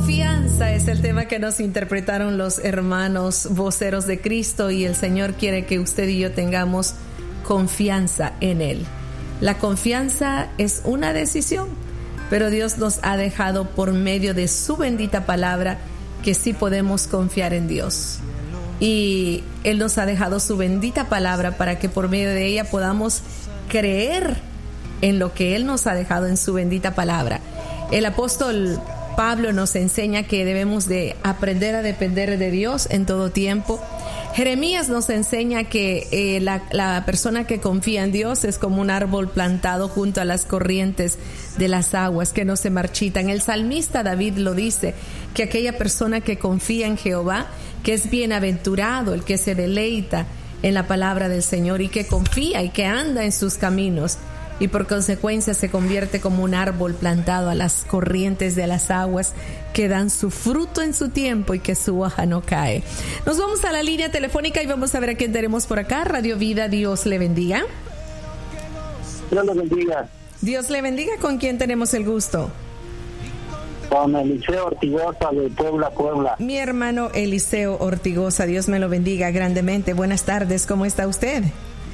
Confianza es el tema que nos interpretaron los hermanos voceros de Cristo, y el Señor quiere que usted y yo tengamos confianza en Él. La confianza es una decisión, pero Dios nos ha dejado por medio de su bendita palabra que sí podemos confiar en Dios. Y Él nos ha dejado su bendita palabra para que por medio de ella podamos creer en lo que Él nos ha dejado en su bendita palabra. El apóstol Pablo nos enseña que debemos de aprender a depender de Dios en todo tiempo. Jeremías nos enseña que la persona que confía en Dios es como un árbol plantado junto a las corrientes de las aguas que no se marchitan. El salmista David lo dice, que aquella persona que confía en Jehová, que es bienaventurado el que se deleita en la palabra del Señor y que confía y que anda en sus caminos, y por consecuencia se convierte como un árbol plantado a las corrientes de las aguas que dan su fruto en su tiempo y que su hoja no cae. Nos vamos a la línea telefónica y vamos a ver a quién tenemos por acá. Radio Vida, Dios le bendiga. Dios le bendiga. Dios le bendiga. ¿Con quién tenemos el gusto? Con Eliseo Ortigosa de Puebla. Mi hermano Eliseo Ortigosa, Dios me lo bendiga grandemente. Buenas tardes, ¿cómo está usted?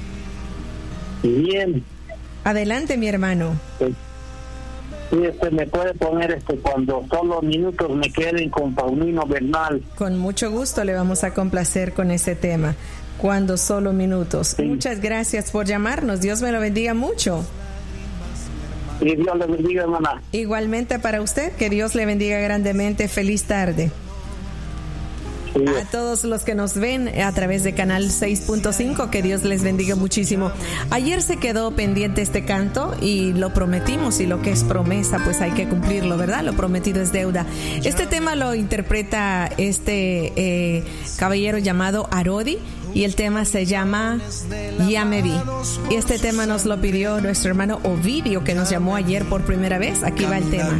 Bien. Adelante, mi hermano. Sí, me puede poner cuando solo minutos me queden con Paulino Bernal. Con mucho gusto le vamos a complacer con ese tema. Cuando solo minutos. Sí. Muchas gracias por llamarnos. Dios me lo bendiga mucho. Y Dios le bendiga, hermana. Igualmente para usted, que Dios le bendiga grandemente. Feliz tarde. Sí. A todos los que nos ven a través de Canal 6.5, que Dios les bendiga muchísimo. Ayer se quedó pendiente este canto y lo prometimos, y lo que es promesa pues hay que cumplirlo, ¿verdad? Lo prometido es deuda. Este tema lo interpreta caballero llamado Arodi, y el tema se llama Ya me vi. Y este tema nos lo pidió nuestro hermano Ovidio, que nos llamó ayer por primera vez. Aquí va el tema.